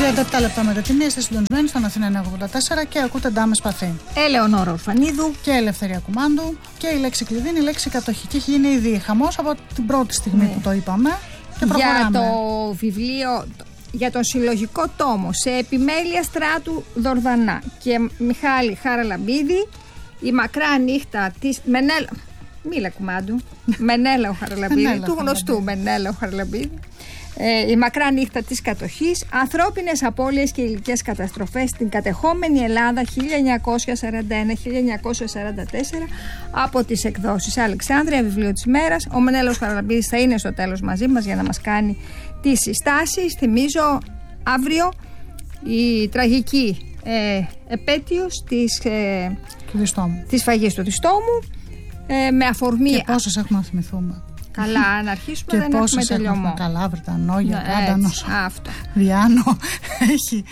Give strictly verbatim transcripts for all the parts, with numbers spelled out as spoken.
τριάντα επτά λεπτά μετά τη μία, είστε συντονισμένοι στον Αθήνα εννιακόσια ογδόντα τέσσερα και ακούτε Ντάμε Σπαθή. Ελεονόρα Ορφανίδου και Ελευθερία Κουμάντου. Και η λέξη κλειδί είναι η λέξη κατοχή. Και έχει γίνει ήδη χαμός από την πρώτη στιγμή ναι. που το είπαμε. Και για το βιβλίο, για τον συλλογικό τόμο σε επιμέλεια Στράτου Δορδανά και Μιχάλη Χαραλαμπίδη, η μακρά νύχτα της Μενέλα. Μίλα Κουμάντου. Μενέλαο Χαραλαμπίδη, του γνωστού Μενέλαο Χαραλαμπίδη. Ε, η μακρά νύχτα της κατοχής, ανθρώπινες απώλειες και υλικές καταστροφές στην κατεχόμενη Ελλάδα χίλια εννιακόσια σαράντα ένα με χίλια εννιακόσια σαράντα τέσσερα από τις εκδόσεις Αλεξάνδρεια, βιβλίο της ημέρας. Ο Μενέλαος Χαραλαμπίδης θα είναι στο τέλος μαζί μας για να μας κάνει τις συστάσεις. Θυμίζω αύριο η τραγική ε, επέτειος της, ε, της φαγής του Διστόμου ε, με αφορμή... Και πόσες έχουμε να θυμηθούμε. Καλά, να αρχίσουμε και δεν έχουμε τελειωμό. Καλά, Βρετανόγια, ναι, Κάντανος, αυτό. Διάνο. Έχει...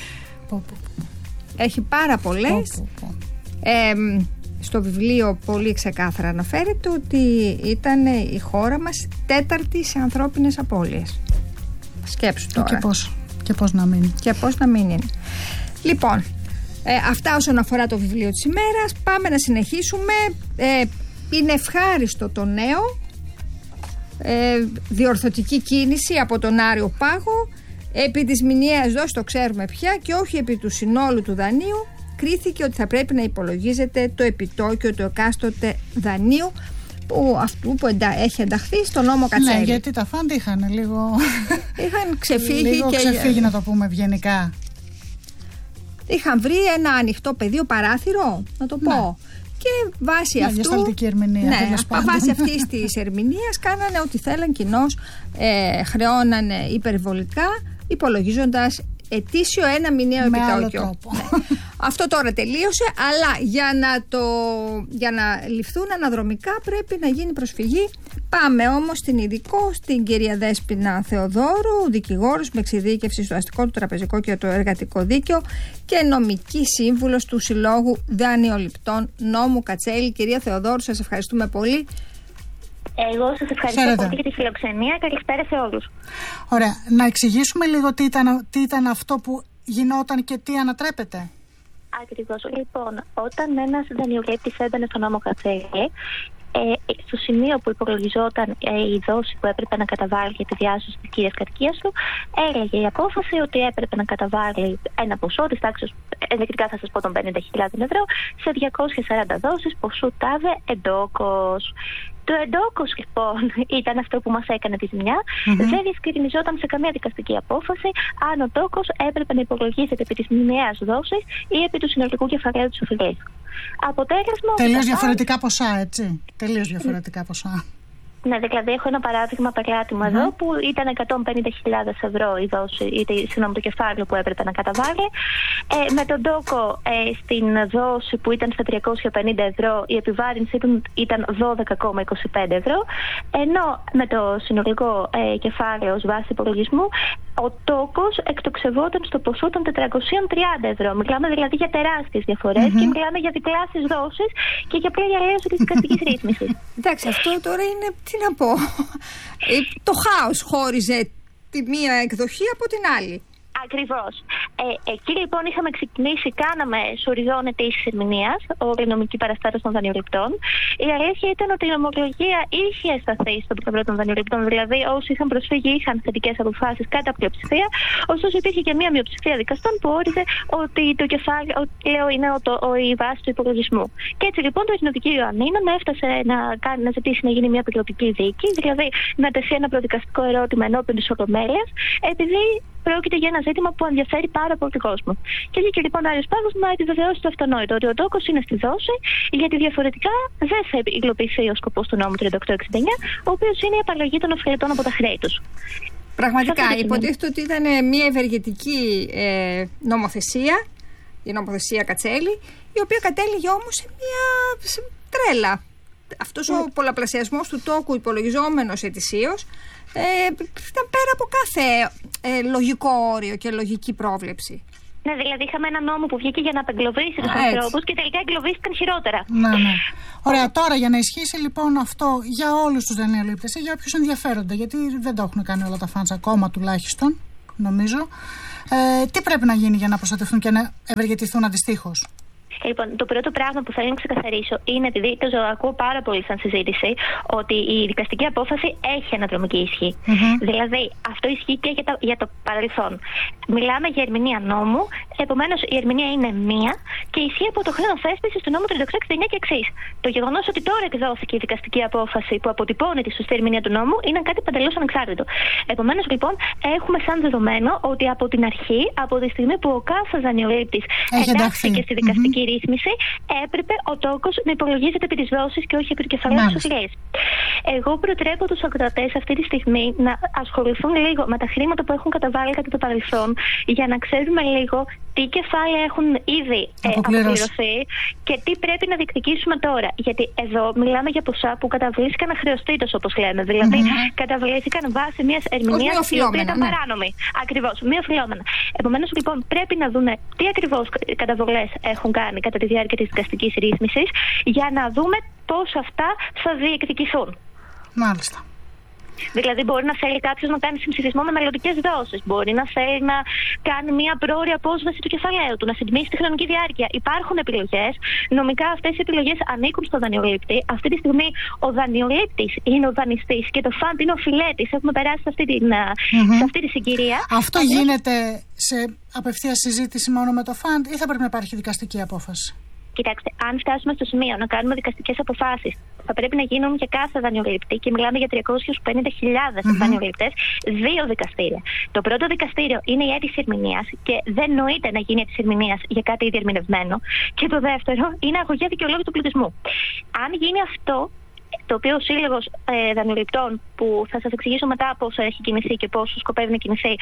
Έχει πάρα πολλές. Πω, πω, πω. Ε, στο βιβλίο πολύ ξεκάθαρα αναφέρεται ότι ήταν η χώρα μας τέταρτη σε ανθρώπινες απώλειες. Σκέψου τώρα. Και πώς, και πώς να μην. Και πώς να μην είναι. Λοιπόν, ε, αυτά όσον αφορά το βιβλίο της ημέρας. Πάμε να συνεχίσουμε. Ε, είναι ευχάριστο το νέο. Ε, διορθωτική κίνηση από τον Άριο Πάγο επί της μηνιαίας δόσης, το ξέρουμε πια, και όχι επί του συνόλου του δανείου. Κρίθηκε ότι θα πρέπει να υπολογίζεται το επιτόκιο του εκάστοτε δανείου που, αυτού που εντα, έχει ενταχθεί στο νόμο Κατσέλη. Ναι, γιατί τα φάντα είχαν λίγο είχαν ξεφύγει λίγο και ξεφύγει, να το πούμε ευγενικά. Είχαν βρει ένα ανοιχτό πεδίο, παράθυρο, να το πω. Ναι. Και βάσει ναι, αυτού, ερμηνεία, ναι, βάσει αυτής της ερμηνείας κάνανε ό,τι θέλαν, κοινώς ε, χρεώνανε υπερβολικά, υπολογίζοντας ετήσιο ένα μηνιαίο επιτόκιο. Ναι. Αυτό τώρα τελείωσε, αλλά για να, το, για να ληφθούν αναδρομικά πρέπει να γίνει προσφυγή. Πάμε όμως στην ειδικό, στην κυρία Δέσποινα Θεοδόρου, δικηγόρος με εξειδίκευση στο αστικό, το τραπεζικό και το εργατικό δίκαιο και νομική σύμβουλος του Συλλόγου Δανειοληπτών Νόμου Κατσέλη. Κυρία Θεοδόρου, σας ευχαριστούμε πολύ. Εγώ σας ευχαριστώ Σέρετε. πολύ για τη φιλοξενία. Καλησπέρα σε όλους. Ωραία. Να εξηγήσουμε λίγο τι ήταν, τι ήταν αυτό που γινόταν και τι ανατρέπεται. Ακριβώς. Λοιπόν, όταν ένας δανειολήπτης έμπαινε στον νόμο Κατσέλη, Ε, στο σημείο που υπολογιζόταν ε, η δόση που έπρεπε να καταβάλει για τη διάσωση της κύριας κατοικίας του, έλεγε η απόφαση ότι έπρεπε να καταβάλει ένα ποσό της τάξης, ενδεικτικά θα σας πω των πενήντα χιλιάδες ευρώ, σε διακόσιες σαράντα δόσεις ποσού τάδε εντόκος. Το εντόκος λοιπόν ήταν αυτό που μας έκανε τη ζημιά. Mm-hmm. Δεν διευκρινιζόταν σε καμία δικαστική απόφαση αν ο τόκος έπρεπε να υπολογίζεται επί της μηνιαίας δόσης ή επί του συνολικού κεφαλαίου της οφειλής. Αποτέλεσμα. Τελείως διαφορετικά ποσά, έτσι. Τελείως διαφορετικά ποσά. Ναι, δηλαδή έχω ένα παράδειγμα πελάτη μου mm. εδώ που ήταν εκατόν πενήντα χιλιάδες ευρώ η δόση, ή συγγνώμη, το κεφάλαιο που έπρεπε να καταβάλει. Ε, με τον τόκο ε, στην δόση που ήταν στα τριακόσια πενήντα ευρώ η επιβάρυνση ήταν δώδεκα κόμμα είκοσι πέντε ευρώ, ενώ με το συνολικό ε, κεφάλαιο ως βάση υπολογισμού ο τόκος εκτοξευόταν στο ποσό των τετρακόσια τριάντα ευρώ. Μιλάμε δηλαδή για τεράστιες διαφορές mm-hmm. και μιλάμε για διπλάσιες δόσεις και για πλήρη αλλίωση της δικαστικής ρύθμισης. Εντάξει, αυτό τώρα είναι, τι να πω, το χάος χώριζε τη μία εκδοχή από την άλλη. Ακριβώς. Ε, εκεί λοιπόν είχαμε ξεκινήσει, κάναμε σουριζόν αιτήσεις ερμηνείας, όλη η νομική παραστάτωση των δανειοληπτών. Η αλήθεια ήταν ότι η νομολογία είχε σταθεί στο πλευρό των δανειοληπτών, δηλαδή όσοι είχαν προσφύγει είχαν θετικές αποφάσεις κατά πλειοψηφία. Ωστόσο υπήρχε και μία μειοψηφία δικαστών που όριζε ότι το κεφάλαιο είναι ο, το, ο, η βάση του υπολογισμού. Και έτσι λοιπόν το Εθνοδικείο Αμήνων έφτασε να, κάνει, να ζητήσει να γίνει μια πιλωτική δίκη, δηλαδή να τεθεί ένα προδικαστικό ερώτημα ενώπιον της Ολομέλειας, επειδή πρόκειται για ένα ζήτημα που ενδιαφέρει πάρα πολύ τον κόσμο. Και βγήκε λοιπόν ο Άριος Πάγος να επιβεβαιώσει το αυτονόητο, ότι ο τόκος είναι στη δόση, γιατί διαφορετικά δεν θα υλοποιηθεί ο σκοπός του νόμου τριάντα οκτώ εξήντα εννιά, ο οποίος είναι η απαλλαγή των ωφελετών από τα χρέη τους. Πραγματικά, υποτίθεται ότι ήταν μια ευεργετική ε, νομοθεσία, η νομοθεσία Κατσέλη, η οποία κατέληγε όμως σε μια σε τρέλα. Αυτός mm. ο πολλαπλασιασμός του τόκου υπολογιζόμενος ετησίως ε, ήταν πέρα από κάθε ε, λογικό όριο και λογική πρόβλεψη. Ναι, δηλαδή είχαμε ένα νόμο που βγήκε για να απεγκλωβίσει τους ανθρώπους και τελικά εγκλωβίστηκαν χειρότερα. Ναι, ναι. Ωραία, τώρα για να ισχύσει λοιπόν αυτό για όλους τους δανειολήπτες ή για όποιους ενδιαφέρονται, γιατί δεν το έχουν κάνει όλα τα φαντς ακόμα τουλάχιστον, νομίζω. Ε, τι πρέπει να γίνει για να προστατευτούν και να ευεργετηθούν αντιστοίχως? Λοιπόν, το πρώτο πράγμα που θέλω να ξεκαθαρίσω είναι, επειδή το ακούω πάρα πολύ σαν συζήτηση, ότι η δικαστική απόφαση έχει αναδρομική ισχύ. Mm-hmm. Δηλαδή, αυτό ισχύει και για το, για το παρελθόν. Μιλάμε για ερμηνεία νόμου, επομένως η ερμηνεία είναι μία και ισχύει από το χρόνο θέσπισης του νόμου τριάντα οκτώ εξήντα εννιά και εξής. Το γεγονός ότι τώρα εκδόθηκε η δικαστική απόφαση που αποτυπώνει τη σωστή ερμηνεία του νόμου είναι κάτι παντελώς ανεξάρτητο. Επομένως, λοιπόν, έχουμε σαν δεδομένο ότι από την αρχή, από τη στιγμή που ο κάθε δανειολήπτης εντάχθηκε στη δικαστική mm-hmm. ρύθμιση, έπρεπε ο τόκος να υπολογίζεται επί της δόσης και όχι επί του κεφαλαίου της οφειλής. Εγώ προτρέπω τους ακροατές αυτή τη στιγμή να ασχοληθούν λίγο με τα χρήματα που έχουν καταβάλει κατά το παρελθόν, για να ξέρουμε λίγο τι κεφάλαια έχουν ήδη ε, αποπληρωθεί και τι πρέπει να διεκδικήσουμε τώρα. Γιατί εδώ μιλάμε για ποσά που καταβλήθηκαν αχρεωστήτως, όπως λέμε. Δηλαδή, mm-hmm. καταβλήθηκαν βάσει μιας ερμηνείας η οποία ήταν ναι. παράνομη. Ακριβώς, μη οφειλόμενα. Επομένως, λοιπόν, πρέπει να δούμε τι ακριβώς καταβολές έχουν κάνει κατά τη διάρκεια της δικαστικής ρύθμισης, για να δούμε πώς αυτά θα διεκδικηθούν. Μάλιστα. Δηλαδή, μπορεί να θέλει κάποιος να κάνει συμψηφισμό με μελλοντικές δόσεις. Μπορεί να θέλει να κάνει μια πρόωρη απόσβεση του κεφαλαίου του, να συντμήσει τη χρονική διάρκεια. Υπάρχουν επιλογές. Νομικά αυτές οι επιλογές ανήκουν στον δανειολήπτη. Αυτή τη στιγμή ο δανειολήπτης είναι ο δανειστής και το φαντ είναι ο φιλέτης. Έχουμε περάσει σε αυτή, την, mm-hmm. σε αυτή τη συγκυρία. Αυτό Αυτή... γίνεται σε απευθείας συζήτηση μόνο με το φαντ ή θα πρέπει να υπάρχει δικαστική απόφαση? Κοιτάξτε, αν φτάσουμε στο σημείο να κάνουμε δικαστικές αποφάσεις, θα πρέπει να γίνουν για κάθε δανειολήπτη και μιλάμε για τριακόσιες πενήντα χιλιάδες mm-hmm. δανειολήπτες, δύο δικαστήρια. Το πρώτο δικαστήριο είναι η αίτηση ερμηνείας και δεν νοείται να γίνει αίτηση ερμηνείας για κάτι ήδη ερμηνευμένο. Και το δεύτερο είναι αγωγή δικαιολόγου του πληθυσμού. Αν γίνει αυτό, το οποίο ο Σύλλογος ε, Δανειοληπτών, που θα σας εξηγήσω μετά πώς έχει κινηθεί και πώς σκοπεύει να κινηθεί,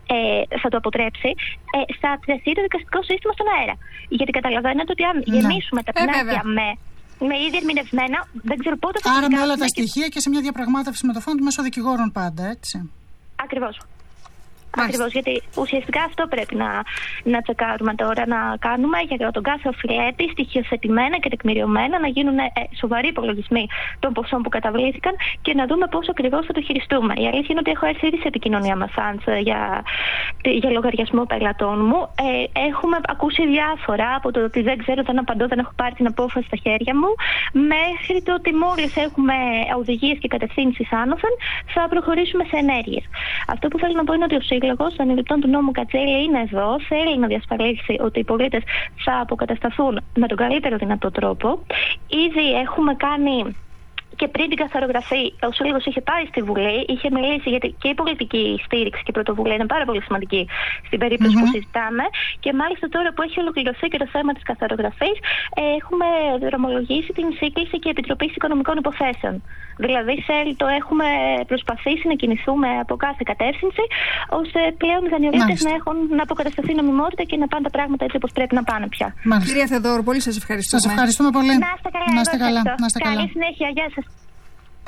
ε, θα το αποτρέψει, ε, θα τεθεί το δικαστικό σύστημα στον αέρα. Γιατί καταλαβαίνετε ότι αν ναι. γεμίσουμε τα πινάκια ε, με, με ήδη ερμηνευμένα, δεν ξέρω πότε θα. Άρα με όλα τα στοιχεία και σε μια διαπραγμάτευση με το φόντ μέσω δικηγόρων πάντα, έτσι. Ακριβώς. Ακριβώς, γιατί ουσιαστικά αυτό πρέπει να, να τσεκάρουμε τώρα, να κάνουμε για τον κάθε οφειλέτη στοιχειοθετημένα και τεκμηριωμένα, να γίνουν ε, σοβαροί υπολογισμοί των ποσών που καταβλήθηκαν και να δούμε πώς ακριβώς θα το χειριστούμε. Η αλήθεια είναι ότι έχω έρθει ήδη σε επικοινωνία με φαντς για, για λογαριασμό πελατών μου. Ε, έχουμε ακούσει διάφορα, από το ότι δεν ξέρω, δεν απαντώ, δεν έχω πάρει την απόφαση στα χέρια μου, μέχρι το ότι μόλις έχουμε οδηγίες και κατευθύνσεις άνωθεν, θα προχωρήσουμε σε ενέργειες. Αυτό που θέλω να πω είναι ότι ο Σύλλογος Δανειοληπτών του νόμου Κατσέλη είναι εδώ, θέλει να διασφαλίσει ότι οι πολίτες θα αποκατασταθούν με τον καλύτερο δυνατό τρόπο. Ήδη έχουμε κάνει και πριν την καθαρογραφή, ο Σύλλογος είχε πάει στη Βουλή, είχε μιλήσει, γιατί και η πολιτική στήριξη και η πρωτοβουλία είναι πάρα πολύ σημαντική στην περίπτωση mm-hmm. που συζητάμε. Και μάλιστα τώρα που έχει ολοκληρωθεί και το θέμα της καθαρογραφής, έχουμε δρομολογήσει την σύγκληση και Επιτροπής Οικονομικών Υποθέσεων. Δηλαδή, το έχουμε προσπαθήσει να κινηθούμε από κάθε κατεύθυνση, ώστε πλέον οι δανειολήπτες να έχουν να αποκατασταθεί νομιμότητα και να πάνε τα πράγματα έτσι όπως πρέπει να πάνε πια. Κυρία Θεοδόρου, πολύ σας ευχαριστούμε. Σας ευχαριστούμε πολύ. Να είστε καλά. Να είστε καλά. Να είστε καλά. Καλή συνέχεια. Γεια σας.